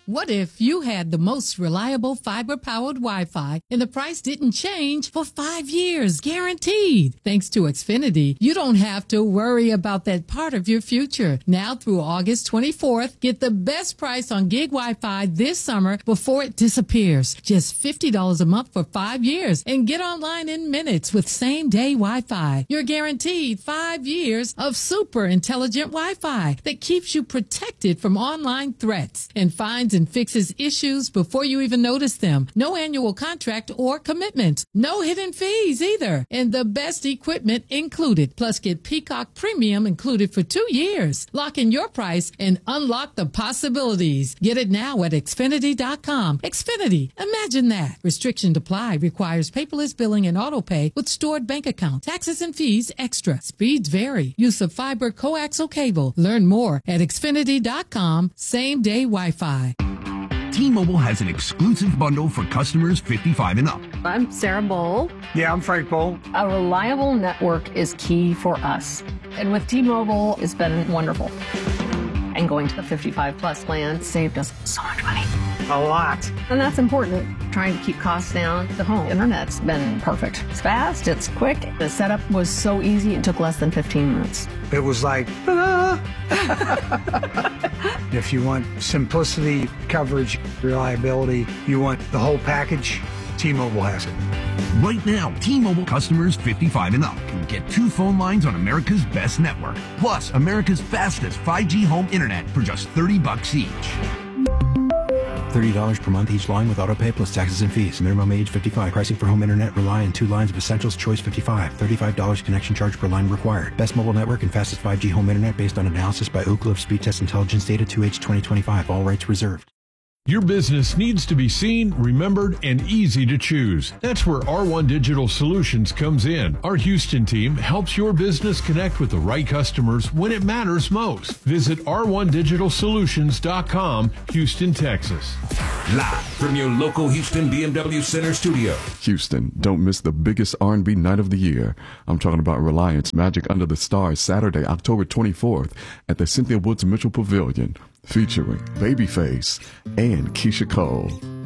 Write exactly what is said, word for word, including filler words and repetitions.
What if you had the most reliable fiber-powered Wi-Fi and the price didn't change for five years, guaranteed? Thanks to Xfinity, you don't have to worry about that part of your future. Now through August twenty-fourth, get the best price on gig Wi-Fi this summer before it disappears. Just fifty dollars a month for five years and get online in minutes with same-day Wi-Fi. You're guaranteed five years of super intelligent Wi-Fi that keeps you protected from online threats and finds and fixes issues before you even notice them. No annual contract or commitment. No hidden fees either. And the best equipment included. Plus get Peacock Premium included for two years. Lock in your price and unlock the possibilities. Get it now at Xfinity dot com. Xfinity. Imagine that. Restriction to apply. Requires paperless billing and auto pay with stored bank account. Taxes and fees extra. Speeds vary. Use of fiber coaxial cable. Learn more at Xfinity dot com. Same day Wi-Fi. T-Mobile has an exclusive bundle for customers fifty-five and up. I'm Sarah Bowl. Yeah, I'm Frank Bowl. A reliable network is key for us. And with T-Mobile, it's been wonderful. And going to the fifty-five plus plan saved us so much money. A lot. And that's important. Trying to keep costs down. The home internet's been perfect. It's fast, it's quick. The setup was so easy, it took less than fifteen minutes. It was like, ta-da! If you want simplicity, coverage, reliability, you want the whole package, T-Mobile has it. Right now, T-Mobile customers fifty-five and up can get two phone lines on America's best network, plus America's fastest five G home internet for just thirty bucks each. thirty dollars per month each line with autopay plus taxes and fees. Minimum age fifty-five. Pricing for home internet rely on two lines of Essentials Choice fifty-five. thirty-five dollars connection charge per line required. Best mobile network and fastest five G home internet based on analysis by Ookla of Speed Test Intelligence Data two H twenty twenty-five. All rights reserved. Your business needs to be seen, remembered, and easy to choose. That's where R one Digital Solutions comes in. Our Houston team helps your business connect with the right customers when it matters most. Visit R one digital solutions dot com, Houston, Texas. Live from your local Houston B M W Center studio. Houston, don't miss the biggest R and B night of the year. I'm talking about Reliance Magic Under the Stars, Saturday, October twenty-fourth at the Cynthia Woods Mitchell Pavilion, featuring Babyface and Keisha Cole.